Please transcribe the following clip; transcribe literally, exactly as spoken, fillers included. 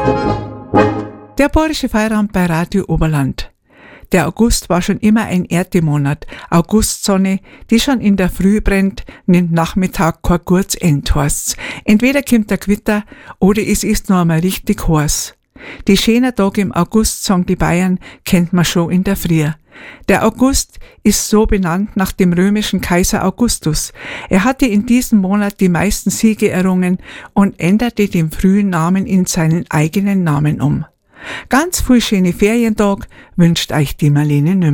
Der Bayerische Feierabend bei Radio Oberland. Der August war schon immer ein Erntemonat. Augustsonne, die schon in der Früh brennt, nimmt Nachmittag kein gutes End heißt's. Entweder kommt der Gewitter oder es ist noch einmal richtig heiß. Die schönen Tage im August, sagen die Bayern, kennt man schon in der Früh. Der August ist so benannt nach dem römischen Kaiser Augustus. Er hatte in diesem Monat die meisten Siege errungen und änderte den frühen Namen in seinen eigenen Namen um. Ganz viel schöne Ferientag wünscht euch die Marlene Nümm.